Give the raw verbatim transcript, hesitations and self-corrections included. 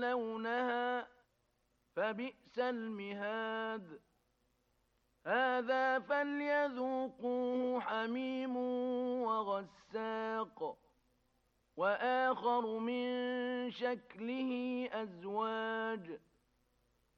يصلونها فبئس المهاد هذا فليذوقوه حميم وغساق وآخر من شكله أزواج